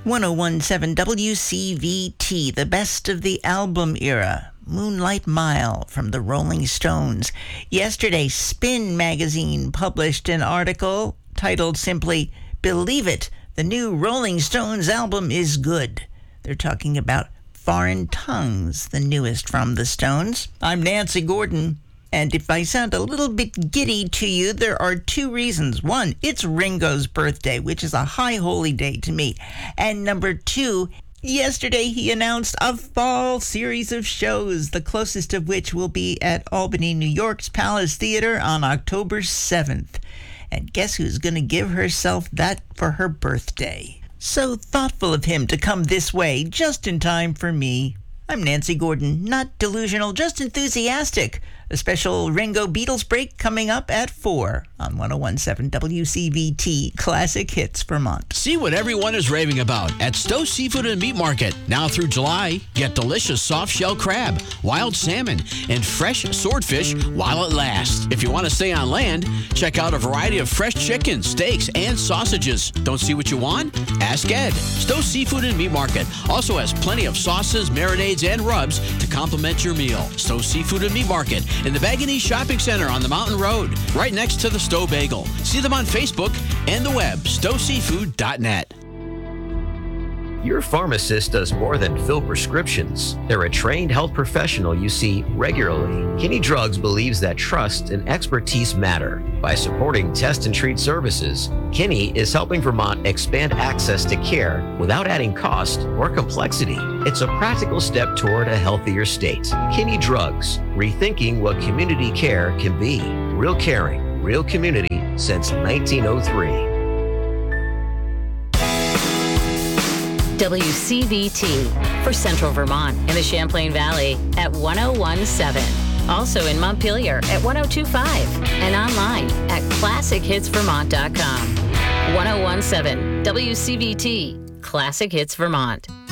1017 WCVT, the best of the album era. Moonlight Mile from the Rolling Stones. Yesterday, Spin magazine published an article titled simply, "Believe It, the new Rolling Stones album is good." They're talking about Foreign Tongues, the newest from the Stones. I'm Nancy Gordon, and if I sound a little bit giddy to you, there are two reasons. One, it's Ringo's birthday, which is a high holy day to me. And number two, yesterday he announced a fall series of shows, the closest of which will be at Albany, New York's Palace Theater on October 7th. And guess who's going to give herself that for her birthday? So thoughtful of him to come this way, just in time for me. I'm Nancy Gordon, not delusional, just enthusiastic. A special Ringo Beatles break coming up at 4 on 1017 WCVT Classic Hits Vermont. See what everyone is raving about at Stowe Seafood and Meat Market. Now through July, get delicious soft-shell crab, wild salmon, and fresh swordfish while it lasts. If you want to stay on land, check out a variety of fresh chicken, steaks, and sausages. Don't see what you want? Ask Ed. Stowe Seafood and Meat Market also has plenty of sauces, marinades, and rubs to complement your meal. Stowe Seafood and Meat Market in the Bag & East Shopping Center on the Mountain Road, right next to the Stowe Bagel. See them on Facebook and the web, stoweseafood.net. Your pharmacist does more than fill prescriptions. They're a trained health professional you see regularly. Kinney Drugs believes that trust and expertise matter. By supporting test and treat services, Kinney is helping Vermont expand access to care without adding cost or complexity. It's a practical step toward a healthier state. Kinney Drugs, rethinking what community care can be. Real caring, real community since 1903. WCVT for Central Vermont and the Champlain Valley at 1017. Also in Montpelier at 1025 and online at classichitsvermont.com. 1017 WCVT Classic Hits Vermont.